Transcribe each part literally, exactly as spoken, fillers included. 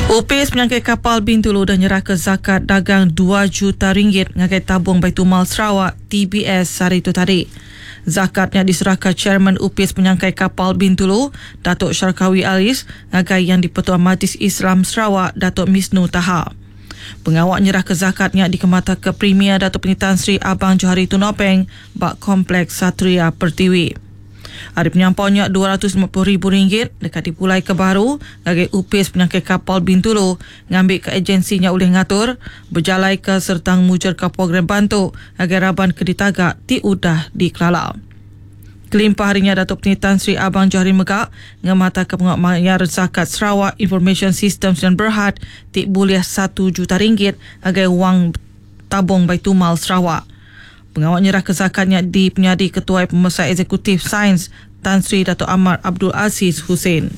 U P S penyangkai kapal Bintulu dah nyerahkan zakat dagang dua juta ringgit ngagai tabung Baitumal Sarawak T B S hari itu tadi. Zakatnya diserahkan Chairman U P S penyangkai kapal Bintulu, Datuk Syarkawi Alis, ngagai Yang di-Pertuan Majlis Islam Sarawak, Datuk Misnu Taha. Pengawal nyerahkan zakatnya dikemata ke Premier Datuk Penyitaan Sri Abang Johari Tun Openg, Bak Kompleks Satria Pertiwi. Hari penyampaunya dua ratus lima puluh ribu ringgit dekat dipulai ke baru ngagai U P S penyangkai kapal Bintulu ngambil ke agensinya oleh ngatur berjalai ke sertang mujer ke program bantu ngagai raban ke ditagak ti udah di Kelala. Kelimpah harinya Datuk Penyitaan Sri Abang Johari Megak ngemata ke pengamayar zakat Sarawak Information Systems dan Berhad ti boleh satu juta ringgit ngagai wang tabung Baitumal Sarawak. Pengawal nyerah kesakatnya di penyadi Ketua Pemesai Eksekutif Sains Tan Sri Dato' Ahmad Abdul Aziz Hussein.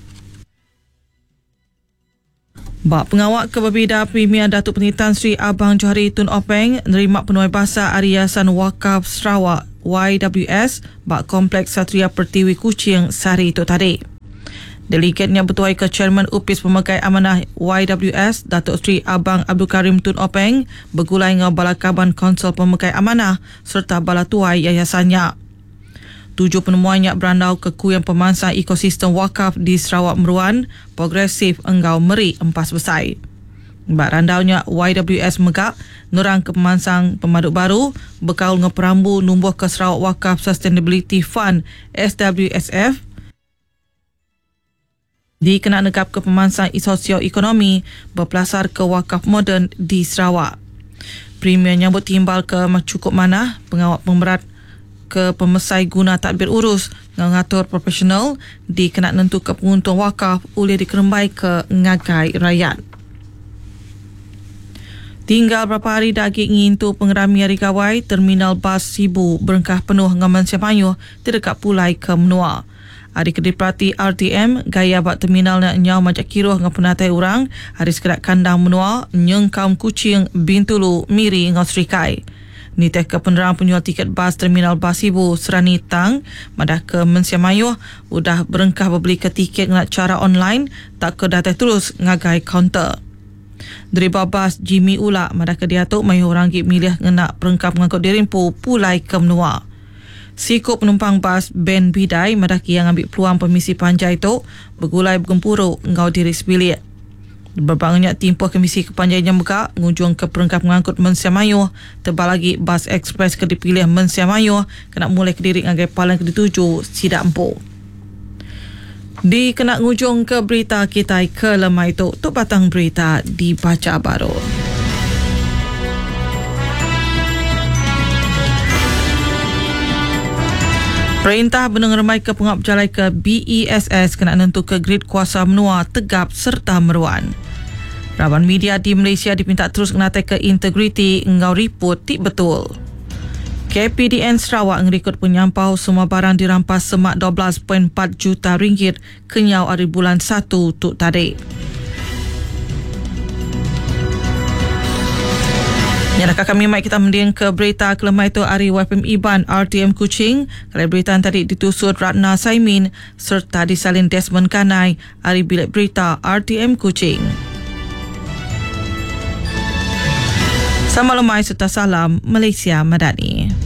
Bak pengawal Kebabida Premier Datuk Penyitaan Sri Abang Johari Tun Openg nerima penuai bahasa Ariasan Wakaf Sarawak Y W S Bak Kompleks Satria Pertiwi Kuching sehari itu tadi. Delegatnya bertuai ke Chairman U P S Pemegai Amanah Y W S Datuk Sri Abang Abdul Karim Tun Openg bergulai dengan Balakaban Konsel Pemegai Amanah serta bala tuai yayasannya. Tujuh penemuannya berandau ke kuian pemansang ekosistem wakaf di Sarawak Meruan, Progresif Enggau Meri Empas Besai. Bak randaunya Y W S Megak ngerang ke pemansang pemaduk baru berkaul dengan perambu numbuh ke Sarawak Wakaf Sustainability Fund S W S F di kena negap ke pemansang sosioekonomi berpelasar ke wakaf moden di Sarawak. Premier nyambut timbal ke cukup manah pengawal pemerat ke pemesai guna tadbir urus ngatur profesional di kena nentu ke penguntung wakaf boleh dikerembai ke ngagai rakyat. Tinggal berapa hari daging ngintu pengerami hari kawai, terminal bas Sibu berengkah penuh dengan Mansiamayuh terdekat pulai ke Menua. Hari Kedipati R T M gaya bak terminal nak nyau majak kiruh dengan penatai orang hari sekedak kandang Menua nyengkaum Kuching Bintulu Miri dengan Serikai. Ni teh ke penerang penjual tiket bas terminal bas Ibu Serani Tang madah ke Mansiamayuh udah berengkah berbeli ke tiket nak cara online tak ke datang terus ngagai kaunter. Driver bas Jimmy Ula madah ke diatuk mayuh orang gip milih ngenak perengkap mengangkut dirimpu pulai ke Menua. Sikut penumpang bas Ben Bidai madaki yang ambil peluang permisi panjai itu bergulai bergempuruk ngau diri sebilik. Berbangunnya timpuh Komisi Kepanjainya Megak ngujung ke perengkap mengangkut Mansiamayuh tebal lagi bas ekspres ke dipilih Mansiamayuh kena mulai ke diri ngagai palang ke dituju Sidak Empuk. Di kena ngujung ke berita kita ke lemah itu tu batang berita dibaca baru. Perintah menengeremai ke pengap jalai ke B E S S kena nentu ke grid kuasa Menua, Tegap serta Meruan. Raban media di Malaysia dipinta terus menatai ke integriti ngau riput tik betul. K P D N Sarawak ngerikut penyampau semua barang dirampas semak dua belas perpuluhan empat juta ringgit kenyau hari bulan satu tuk tadi. Nyalahkah kami mai kita mending ke berita kelemah itu hari Y P M Iban R T M Kuching. Kalau berita tadi ditusut Ratna Saimin serta disalin Desmond Kanai hari bilik berita R T M Kuching. Sama lemai serta salam Malaysia Madani.